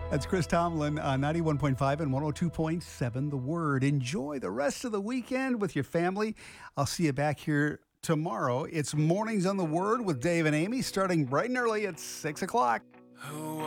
That's Chris Tomlin, 91.5 and 102.7 The Word. Enjoy the rest of the weekend with your family. I'll see you back here tomorrow. It's Mornings on the Word with Dave and Amy, starting bright and early at 6 o'clock.